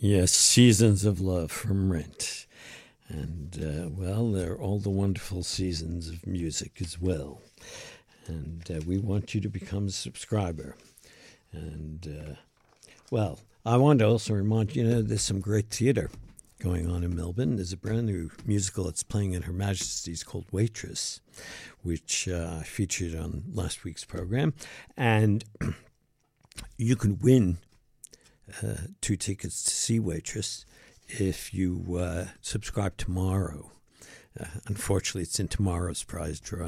Yes, Seasons of Love from Rent. And, there are all the wonderful seasons of music as well. And we want you to become a subscriber. And, I want to also remind you, there's some great theater going on in Melbourne. There's a brand new musical that's playing in Her Majesty's called Waitress, which I featured on last week's program. And you can win 2 tickets to see Waitress if you subscribe tomorrow. Unfortunately, it's in tomorrow's prize draw,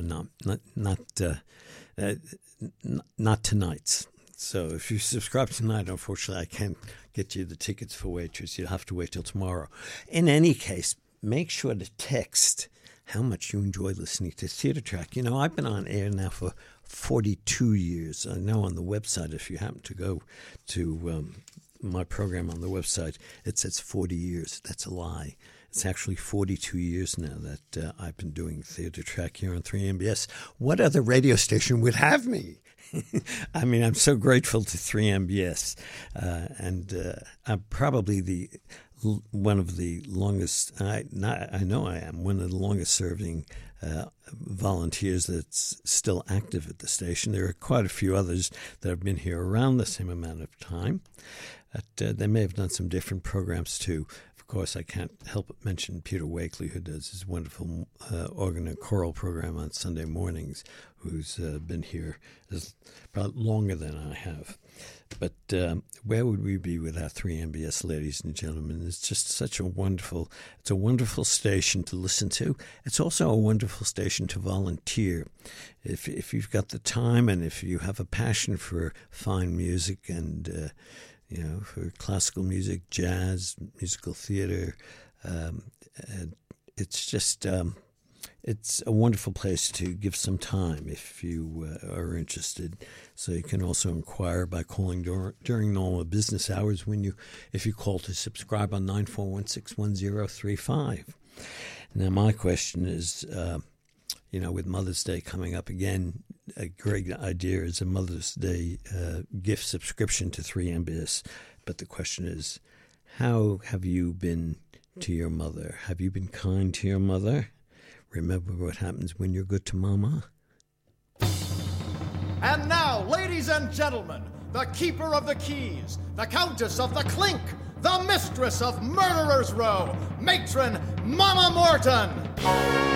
not tonight's. So if you subscribe tonight, unfortunately, I can't get you the tickets for Waitress. You'll have to wait till tomorrow. In any case, make sure to text how much you enjoy listening to Theatre Track. I've been on air now for 42 years. I know on the website, if you happen to go to my program on the website, it says 40 years. That's a lie. It's actually 42 years now that I've been doing Theatre Track here on 3MBS. What other radio station would have me? I mean, I'm so grateful to 3MBS. I'm probably one of the longest, I know I am, one of the longest serving volunteers that's still active at the station. There are quite a few others that have been here around the same amount of time. But they may have done some different programs too. Of course, I can't help but mention Peter Wakely, who does his wonderful organ and choral program on Sunday mornings, who's been here probably longer than I have. But where would we be without 3MBS, ladies and gentlemen? It's just it's a wonderful station to listen to. It's also a wonderful station to volunteer. If you've got the time and if you have a passion for fine music and for classical music, jazz, musical theater. It's just, it's a wonderful place to give some time if you are interested. So you can also inquire by calling during normal business hours if you call to subscribe on 941-610-35. Now, my question is, with Mother's Day coming up again, a great idea is a Mother's Day gift subscription to 3MBS. But the question is, how have you been to your mother? Have you been kind to your mother? Remember what happens when you're good to Mama? And now, ladies and gentlemen, the keeper of the keys, the Countess of the Clink, the mistress of Murderer's Row, Matron Mama Morton.